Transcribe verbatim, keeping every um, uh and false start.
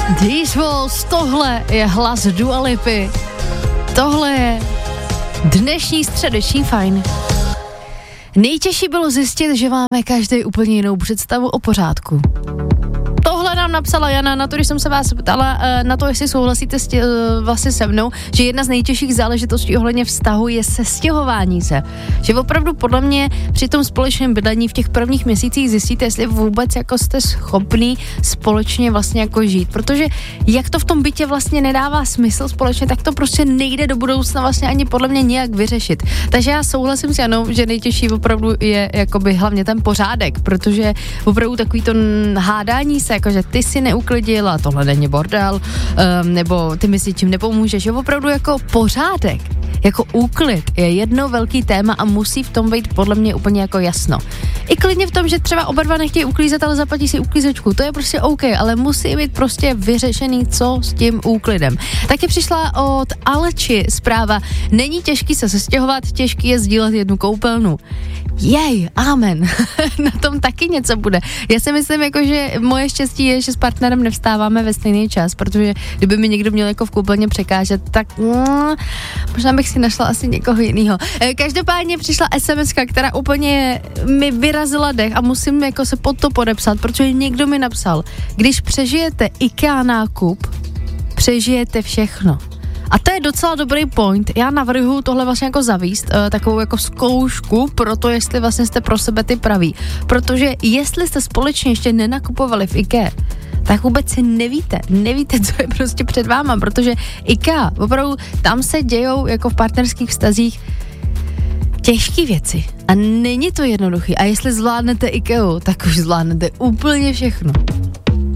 These Walls, tohle je hlas Dua Lipy. Tohle je dnešní středeční fajn. Nejtěžší bylo zjistit, že máme každý úplně jinou představu o pořádku. Tohle nám napsala Jana na to, když jsem se vás ptala na to, jestli souhlasíte s tě, vlastně se mnou, že jedna z nejtěžších záležitostí ohledně vztahu je sestěhování se. Že opravdu podle mě při tom společném bydlení v těch prvních měsících zjistíte, jestli vůbec jako jste schopný společně vlastně jako žít. Protože jak to v tom bytě vlastně nedává smysl společně, tak to prostě nejde do budoucna vlastně ani podle mě nějak vyřešit. Takže já souhlasím s Janou, že nejtěžší opravdu je jakoby hlavně ten pořádek, protože opravdu takový to hádání se, jakože ty si neuklidil a tohle není bordel, um, nebo ty mi s tím nepomůžeš, že opravdu jako pořádek, jako úklid je jedno velký téma a musí v tom být podle mě úplně jako jasno. I klidně v tom, že třeba oba dva nechtějí uklízet, ale zaplatí si uklízečku, to je prostě OK, ale musí být prostě vyřešený, co s tím úklidem. Taky přišla od Alči zpráva, není těžký se sestěhovat, těžký je sdílet jednu koupelnu. Jej, amen, na tom taky něco bude. Já si myslím, jako, že moje štěstí je, že s partnerem nevstáváme ve stejný čas, protože kdyby mi někdo měl jako v koupelně překážet, tak mm, možná bych si našla asi někoho jiného. Každopádně přišla es em eska, která úplně mi vyrazila dech a musím jako se pod to podepsat, protože někdo mi napsal, když přežijete IKEA nákup, přežijete všechno. A to je docela dobrý point. Já navrhuji tohle vlastně jako zavíst, uh, takovou jako zkoušku pro to, jestli vlastně jste pro sebe ty praví. Protože jestli jste společně ještě nenakupovali v IKEA, tak vůbec si nevíte, nevíte, co je prostě před váma, protože IKEA, opravdu tam se dějou jako v partnerských vztazích těžké věci. A není to jednoduchý. A jestli zvládnete IKEA, tak už zvládnete úplně všechno.